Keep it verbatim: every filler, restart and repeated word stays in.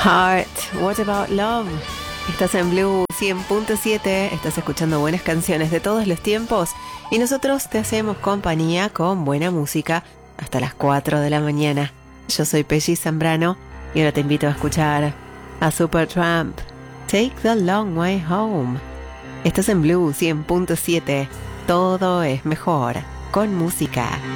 Heart, What About Love. Estás en Blue cien punto siete, estás escuchando buenas canciones de todos los tiempos y nosotros te hacemos compañía con buena música hasta las cuatro de la mañana. Yo soy Pelli Zambrano y ahora te invito a escuchar a Supertramp, Take the Long Way Home. Estás en Blue cien punto siete, todo es mejor con música.